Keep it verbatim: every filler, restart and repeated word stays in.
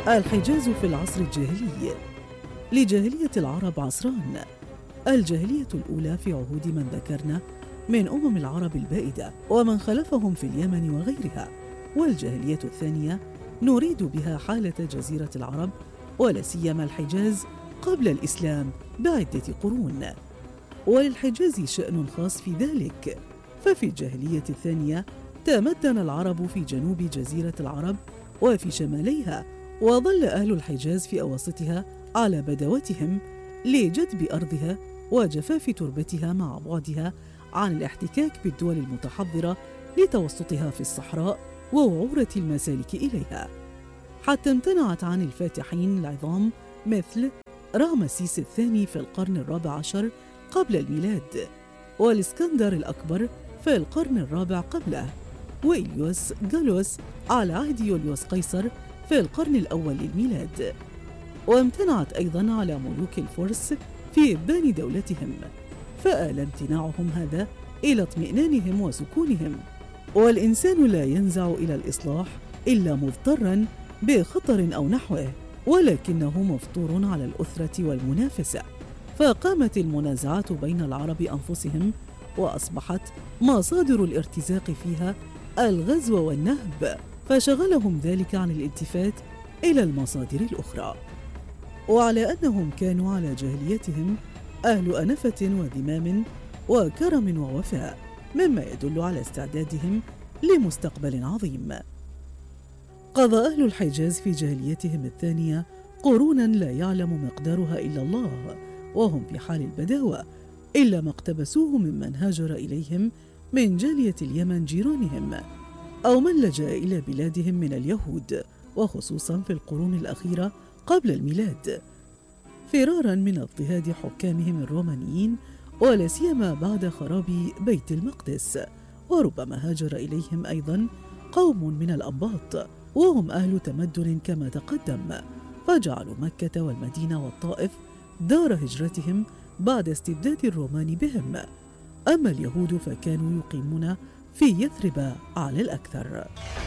الحجاز في العصر الجاهلي. لجاهلية العرب عصران: الجاهلية الأولى في عهود من ذكرنا من أمم العرب البائدة ومن خلفهم في اليمن وغيرها، والجاهلية الثانية نريد بها حالة جزيرة العرب ولا سيما الحجاز قبل الإسلام بعدة قرون. وللحجاز شأن خاص في ذلك، ففي الجاهلية الثانية تمدن العرب في جنوب جزيرة العرب وفي شماليها، وظل أهل الحجاز في أواسطها على بدوتهم لجدب أرضها وجفاف تربتها مع بعدها عن الاحتكاك بالدول المتحضرة لتوسطها في الصحراء ووعورة المسالك إليها، حتى امتنعت عن الفاتحين العظام مثل رامسيس الثاني في القرن الرابع عشر قبل الميلاد، والإسكندر الأكبر في القرن الرابع قبله، وإليوس جالوس على عهد يوليوس قيصر في القرن الأول للميلاد. وامتنعت أيضاً على ملوك الفرس في إبان دولتهم، فآل امتناعهم هذا إلى اطمئنانهم وسكونهم. والإنسان لا ينزع إلى الإصلاح إلا مضطراً بخطر أو نحوه، ولكنه مفطور على الأثرة والمنافسة، فقامت المنازعات بين العرب أنفسهم، وأصبحت مصادر الارتزاق فيها الغزو والنهب، فشغلهم ذلك عن الالتفات إلى المصادر الأخرى. وعلى أنهم كانوا على جاهليتهم أهل أنفة وذمام وكرم ووفاء، مما يدل على استعدادهم لمستقبل عظيم. قضى أهل الحجاز في جاهليتهم الثانية قرونا لا يعلم مقدارها إلا الله، وهم في حال البداوة، إلا ما اقتبسوه ممن هاجر إليهم من جالية اليمن جيرانهم، أو من لجأ إلى بلادهم من اليهود، وخصوصا في القرون الأخيرة قبل الميلاد، فرارا من اضطهاد حكامهم الرومانيين، ولا سيما بعد خراب بيت المقدس. وربما هاجر إليهم أيضا قوم من الأنباط، وهم أهل تمدن كما تقدم، فجعلوا مكة والمدينة والطائف دار هجرتهم بعد استبداد الرومان بهم. أما اليهود فكانوا يقيمون في يثرب على الأكثر.